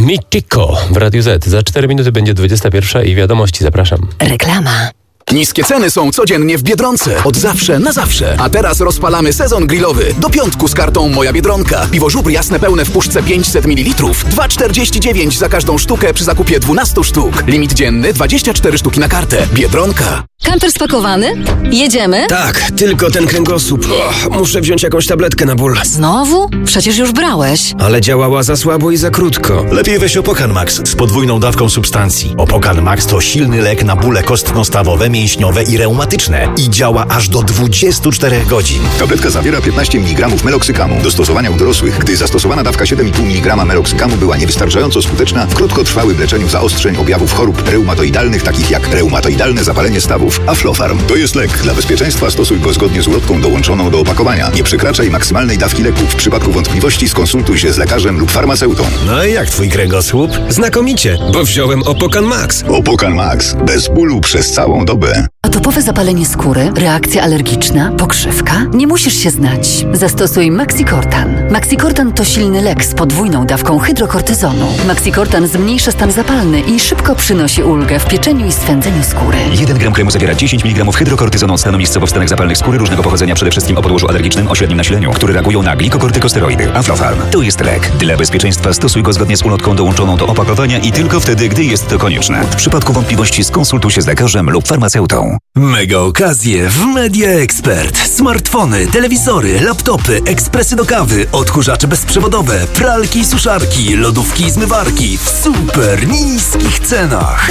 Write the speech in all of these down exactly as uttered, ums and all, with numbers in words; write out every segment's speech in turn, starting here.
Mitico w Radiu Z. Za cztery minuty będzie dwudziesta pierwsza i wiadomości. Zapraszam. Reklama. Niskie ceny są codziennie w Biedronce. Od zawsze na zawsze. A teraz rozpalamy sezon grillowy. Do piątku z kartą Moja Biedronka. Piwo Żubr jasne pełne w puszce pięćset mililitrów. dwa czterdzieści dziewięć za każdą sztukę przy zakupie dwunastu sztuk. Limit dzienny dwadzieścia cztery sztuki na kartę. Biedronka. Kamper spakowany? Jedziemy? Tak, tylko ten kręgosłup. O, muszę wziąć jakąś tabletkę na ból. Znowu? Przecież już brałeś. Ale działała za słabo i za krótko. Lepiej weź Opokan Max z podwójną dawką substancji. Opokan Max to silny lek na bóle kostno-stawowe, mięśniowe i reumatyczne i działa aż do dwudziestu czterech godzin. Tabletka zawiera piętnaście miligramów meloksykamu. Do stosowania u dorosłych, gdy zastosowana dawka siedem i pół miligrama meloksykamu była niewystarczająco skuteczna w krótkotrwałym leczeniu zaostrzeń objawów chorób reumatoidalnych, takich jak reumatoidalne zapalenie stawów. Aflofarm to jest lek. Dla bezpieczeństwa stosuj go zgodnie z ulotką dołączoną do opakowania. Nie przekraczaj maksymalnej dawki leku. W przypadku wątpliwości skonsultuj się z lekarzem lub farmaceutą. No i jak twój kręgosłup? Znakomicie, bo wziąłem Opokan Max. Opokan Max. Bez bólu przez całą dobę. Atopowe zapalenie skóry, reakcja alergiczna, pokrzywka? Nie musisz się znać. Zastosuj Maxicortan. Maxicortan to silny lek z podwójną dawką hydrokortyzonu. Maxicortan zmniejsza stan zapalny i szybko przynosi ulgę w pieczeniu i swędzeniu skóry. jeden gram kremu zawiera dziesięć miligramów hydrokortyzonu od stanu miejscowo w stanach zapalnych skóry różnego pochodzenia, przede wszystkim o podłożu alergicznym o średnim nasileniu, które reagują na glikokortykosteroidy. Aflofarm to jest lek. Dla bezpieczeństwa stosuj go zgodnie z ulotką dołączoną do opakowania i tylko wtedy, gdy jest to konieczne. W przypadku wątpliwości skonsultuj się z lekarzem lub farmaceutą. Mega okazje w Media Expert. Smartfony, telewizory, laptopy, ekspresy do kawy, odkurzacze bezprzewodowe, pralki i suszarki, lodówki i zmywarki w super niskich cenach.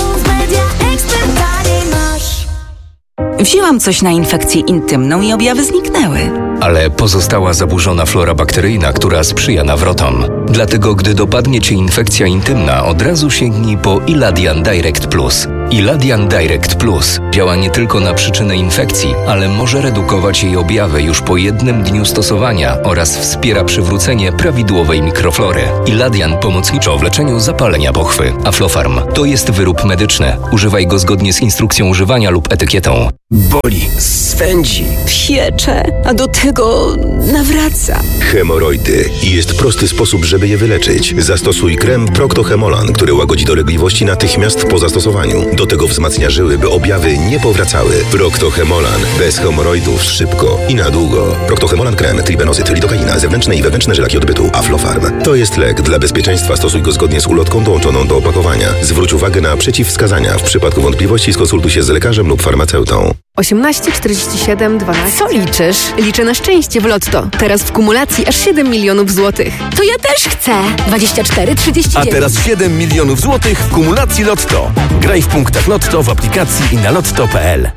Wzięłam coś na infekcję intymną i objawy zniknęły. Ale pozostała zaburzona flora bakteryjna, która sprzyja nawrotom. Dlatego, gdy dopadnie Cię infekcja intymna, od razu sięgnij po Iladian Direct Plus. Iladian Direct Plus działa nie tylko na przyczynę infekcji, ale może redukować jej objawy już po jednym dniu stosowania oraz wspiera przywrócenie prawidłowej mikroflory. Iladian pomocniczo w leczeniu zapalenia pochwy. Aflofarm to jest wyrób medyczny. Używaj go zgodnie z instrukcją używania lub etykietą. Boli, swędzi, Piecze, a do tego nawraca. Hemoroidy. I jest prosty sposób, żeby je wyleczyć. Zastosuj krem Procto-Hemolan, który łagodzi dolegliwości natychmiast po zastosowaniu. Do tego wzmacnia żyły, by objawy nie powracały. Procto-Hemolan. Bez hemoroidów szybko i na długo. Procto-Hemolan krem, tribenozyt, lidokaina, zewnętrzne i wewnętrzne żylaki odbytu. Aflofarm. To jest lek. Dla bezpieczeństwa stosuj go zgodnie z ulotką dołączoną do opakowania. Zwróć uwagę na przeciwwskazania. W przypadku wątpliwości skonsultuj się z lekarzem lub farmaceutą. osiemnaście czterdzieści siedem dwanaście. Co liczysz? Liczę na szczęście w Lotto. Teraz w kumulacji aż siedem milionów złotych. To ja też chcę. dwadzieścia cztery trzydzieści dziewięć. A teraz siedem milionów złotych w kumulacji Lotto. Graj w punktach Lotto, w aplikacji i na lotto kropka p l.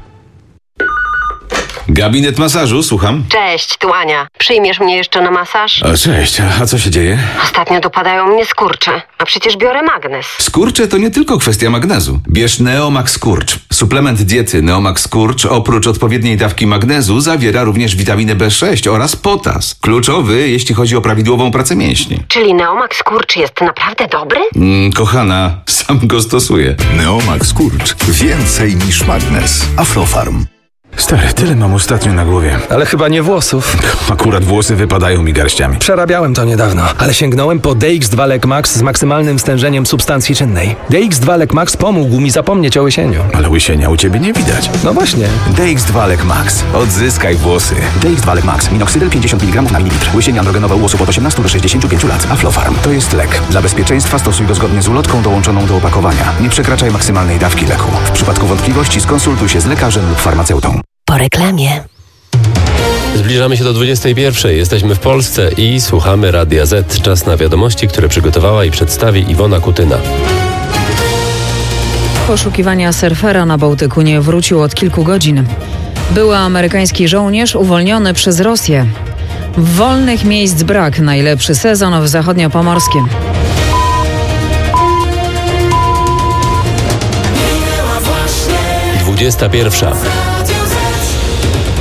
Gabinet masażu, słucham. Cześć, tu Ania. Przyjmiesz mnie jeszcze na masaż? O, cześć, a co się dzieje? Ostatnio dopadają mnie skurcze, a przecież biorę magnes. Skurcze to nie tylko kwestia magnezu. Bierz Neomax Skurcz. Suplement diety Neomax Skurcz oprócz odpowiedniej dawki magnezu zawiera również witaminę B sześć oraz potas. Kluczowy, jeśli chodzi o prawidłową pracę mięśni. Czyli Neomax Skurcz jest naprawdę dobry? Mm, kochana, sam go stosuję. Neomax Skurcz. Więcej niż magnes. Aflofarm. Stary, tyle mam ostatnio na głowie. ale chyba nie włosów. Akurat włosy wypadają mi garściami. Przerabiałem to niedawno, ale sięgnąłem po D X dwa Lek Max z maksymalnym stężeniem substancji czynnej. D X dwa Lek Max pomógł mi zapomnieć o łysieniu. Ale łysienia u ciebie nie widać. No właśnie. D X dwa Lek Max. Odzyskaj włosy. D X dwa Lek Max. Minoxydil pięćdziesiąt miligramów na mililitr. Łysienie androgenowe u osób od osiemnastu do sześćdziesięciu pięciu lat. Aflofarm. To jest lek. Dla bezpieczeństwa stosuj go zgodnie z ulotką dołączoną do opakowania. Nie przekraczaj maksymalnej dawki leku. W przypadku wątpliwości skonsultuj się z lekarzem lub farmaceutą. Po reklamie. Zbliżamy się do dwudziestej pierwszej. Jesteśmy w Polsce i słuchamy Radia Z. Czas na wiadomości, które przygotowała i przedstawi Iwona Kutyna. Poszukiwania surfera na Bałtyku nie wrócił od kilku godzin. Były amerykański żołnierz uwolniony przez Rosję. Wolnych miejsc brak. Najlepszy sezon w zachodniopomorskim. dwudziesta pierwsza.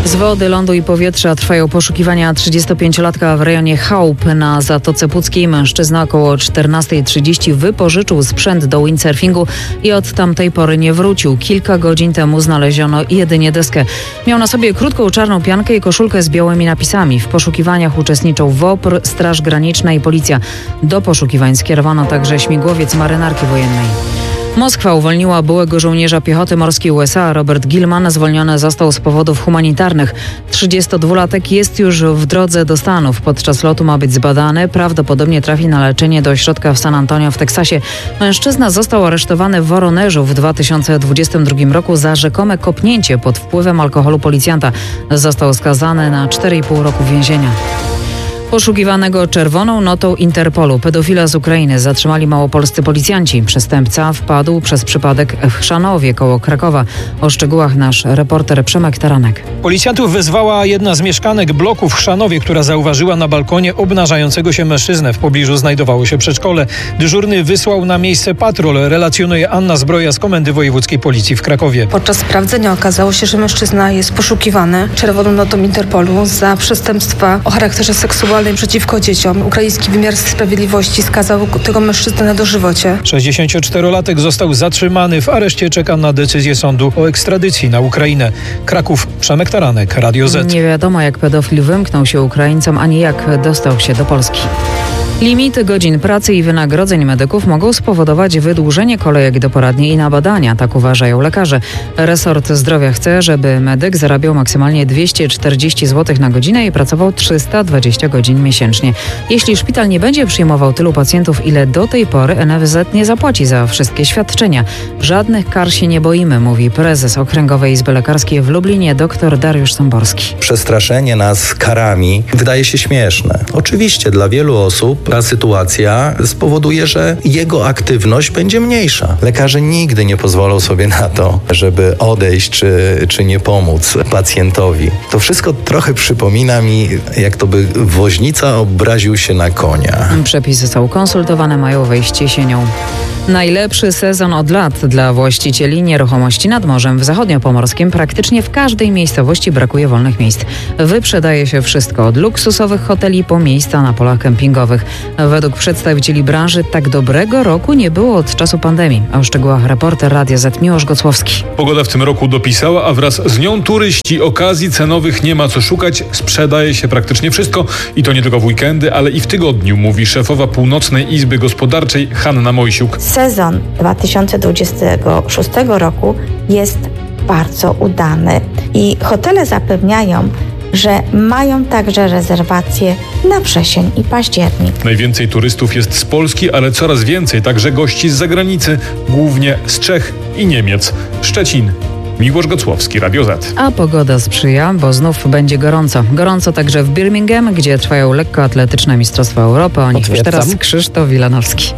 Z wody, lądu i powietrza trwają poszukiwania trzydziestopięciolatka w rejonie Chałup na Zatoce Puckiej. Mężczyzna około czternasta trzydzieści wypożyczył sprzęt do windsurfingu i od tamtej pory nie wrócił. Kilka godzin temu znaleziono jedynie deskę. Miał na sobie krótką czarną piankę i koszulkę z białymi napisami. W poszukiwaniach uczestniczą W O P R, Straż Graniczna i Policja. Do poszukiwań skierowano także śmigłowiec marynarki wojennej. Moskwa uwolniła byłego żołnierza piechoty morskiej U S A. Robert Gilman zwolniony został z powodów humanitarnych. trzydziestodwulatek jest już w drodze do Stanów. Podczas lotu ma być zbadany. Prawdopodobnie trafi na leczenie do ośrodka w San Antonio w Teksasie. Mężczyzna został aresztowany w Woronerzu w dwa tysiące dwudziestym drugim roku za rzekome kopnięcie pod wpływem alkoholu policjanta. Został skazany na cztery i pół roku więzienia. Poszukiwanego czerwoną notą Interpolu pedofila z Ukrainy zatrzymali małopolscy policjanci. Przestępca wpadł przez przypadek w Chrzanowie koło Krakowa. O szczegółach nasz reporter Przemek Taranek. Policjantów wezwała jedna z mieszkanek bloku w Chrzanowie, która zauważyła na balkonie obnażającego się mężczyznę. W pobliżu znajdowało się przedszkole. Dyżurny wysłał na miejsce patrol, relacjonuje Anna Zbroja z Komendy Wojewódzkiej Policji w Krakowie. Podczas sprawdzenia okazało się, że mężczyzna jest poszukiwany czerwoną notą Interpolu za przestępstwa o charakterze seksualnym przeciwko dzieciom. Ukraiński wymiar sprawiedliwości skazał tego mężczyznę na dożywocie. sześćdziesięcioczterolatek został zatrzymany. W areszcie czeka na decyzję sądu o ekstradycji na Ukrainę. Kraków, Przemek Taranek, Radio Z. Nie wiadomo, jak pedofil wymknął się Ukraińcom, ani jak dostał się do Polski. Limity godzin pracy i wynagrodzeń medyków mogą spowodować wydłużenie kolejek do poradni i na badania, tak uważają lekarze. Resort Zdrowia chce, żeby medyk zarabiał maksymalnie dwieście czterdzieści złotych na godzinę i pracował trzysta dwadzieścia godzin miesięcznie. Jeśli szpital nie będzie przyjmował tylu pacjentów, ile do tej pory, N F Z nie zapłaci za wszystkie świadczenia. Żadnych kar się nie boimy, mówi prezes Okręgowej Izby Lekarskiej w Lublinie dr Dariusz Samborski. Przestraszenie nas karami wydaje się śmieszne. Oczywiście dla wielu osób ta sytuacja spowoduje, że jego aktywność będzie mniejsza. Lekarze nigdy nie pozwolą sobie na to, żeby odejść czy, czy nie pomóc pacjentowi. To wszystko trochę przypomina mi, jak to by woźnica obraził się na konia. Przepisy są konsultowane, mają wejść jesienią. Najlepszy sezon od lat dla właścicieli nieruchomości nad morzem. W zachodniopomorskim praktycznie w każdej miejscowości brakuje wolnych miejsc. Wyprzedaje się wszystko, od luksusowych hoteli po miejsca na polach kempingowych. Według przedstawicieli branży tak dobrego roku nie było od czasu pandemii. O szczegółach reporter Radia Z Miłosz Gocłowski. Pogoda w tym roku dopisała, a wraz z nią turyści. Okazji cenowych nie ma co szukać. Sprzedaje się praktycznie wszystko i to nie tylko w weekendy, ale i w tygodniu, mówi szefowa Północnej Izby Gospodarczej Hanna Mojsiuk. Sezon dwa tysiące dwudziestego szóstego roku jest bardzo udany i hotele zapewniają, że mają także rezerwacje na wrzesień i październik. Najwięcej turystów jest z Polski, ale coraz więcej także gości z zagranicy, głównie z Czech i Niemiec. Szczecin. Miłosz Gocłowski, Radio Z. A pogoda sprzyja, bo znów będzie gorąco. Gorąco także w Birmingham, gdzie trwają lekkoatletyczne Mistrzostwa Europy. O nich już teraz Krzysztof Wilanowski.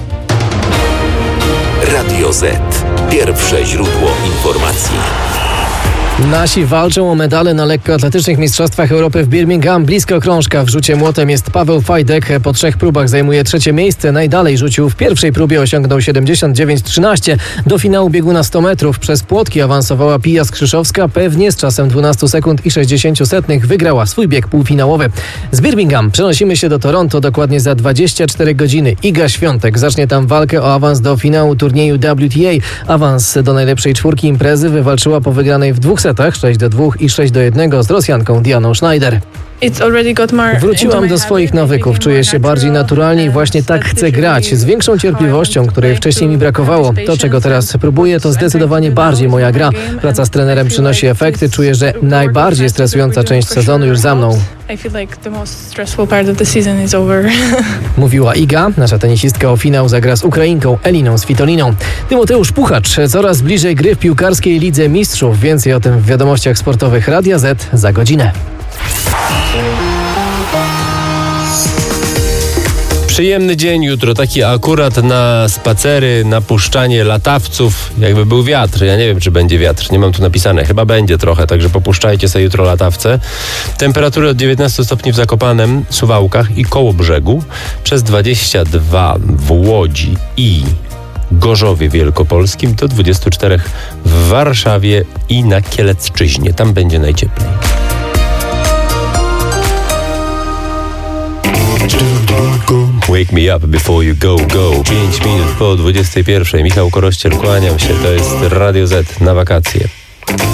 Radio Z. Pierwsze źródło informacji. Nasi walczą o medale na lekkoatletycznych Mistrzostwach Europy w Birmingham. Blisko krążka w rzucie młotem jest Paweł Fajdek. Po trzech próbach zajmuje trzecie miejsce. Najdalej rzucił w pierwszej próbie, osiągnął siedemdziesiąt dziewięć trzynaście. Do finału biegu na sto metrów przez płotki awansowała Pija Skrzyszowska. Pewnie z czasem dwanaście sekund i sześćdziesiąt setnych wygrała swój bieg półfinałowy. Z Birmingham przenosimy się do Toronto dokładnie za dwadzieścia cztery godziny. Iga Świątek zacznie tam walkę o awans do finału turnieju W T A. Awans do najlepszej czwórki imprezy wywalczyła po wygranej w dwóch setach sześć do dwóch i sześć do jednego z Rosjanką Dianą Schneider. Wróciłam do swoich nawyków, czuję się bardziej naturalnie i właśnie tak chcę grać, z większą cierpliwością, której wcześniej mi brakowało. To, czego teraz próbuję, to zdecydowanie bardziej moja gra. Praca z trenerem przynosi efekty, czuję, że najbardziej stresująca część sezonu już za mną. Mówiła Iga, nasza tenisistka o finał zagra z Ukrainką Eliną Svitoliną. Tymoteusz Puchacz coraz bliżej gry w piłkarskiej Lidze Mistrzów. Więcej o tym w wiadomościach sportowych Radia Z za godzinę. Przyjemny dzień jutro, taki akurat na spacery, na puszczanie latawców, jakby był wiatr. Ja nie wiem, czy będzie wiatr, nie mam tu napisane, chyba będzie trochę, także popuszczajcie sobie jutro latawce. Temperatury od dziewiętnastu stopni w Zakopanem, Suwałkach i Kołobrzegu, przez dwadzieścia dwa w Łodzi i Gorzowie Wielkopolskim, do dwudziestu czterech w Warszawie i na Kielecczyźnie. Tam będzie najcieplej. Wake me up before you go, go. pięć minut po dwudziestej pierwszej. Michał Korościel, kłaniam się. To jest Radio Z na wakacje.